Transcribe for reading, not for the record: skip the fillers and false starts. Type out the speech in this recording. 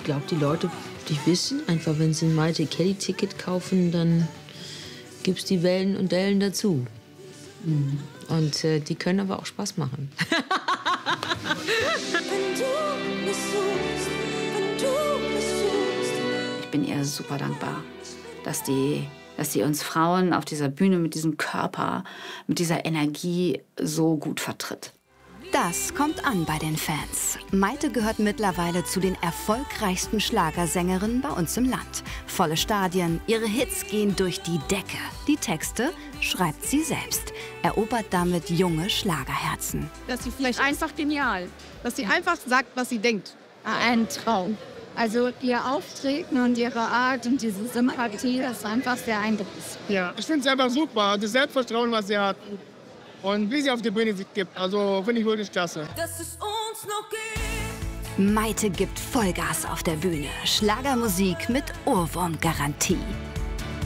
glaube, die Leute, die wissen einfach, wenn sie ein Maite Kelly-Ticket kaufen, dann gibt's die Wellen und Dellen dazu. Und die können aber auch Spaß machen. Ich bin ihr super dankbar, dass die uns Frauen auf dieser Bühne mit diesem Körper, mit dieser Energie so gut vertritt. Das kommt an bei den Fans. Maite gehört mittlerweile zu den erfolgreichsten Schlagersängerinnen bei uns im Land. Volle Stadien, ihre Hits gehen durch die Decke. Die Texte schreibt sie selbst, erobert damit junge Schlagerherzen. Dass sie vielleicht einfach genial, dass sie einfach sagt, was sie denkt. Ein Traum. Also ihr Auftreten und ihre Art und diese Sympathie, das ist einfach sehr eindrücklich. Ja, ich finde es einfach super, das Selbstvertrauen, was sie hat. Und wie sie auf der Bühne sich gibt, also finde ich wirklich klasse. Dass es uns noch gibt. Maite gibt Vollgas auf der Bühne. Schlagermusik mit Ohrwurmgarantie.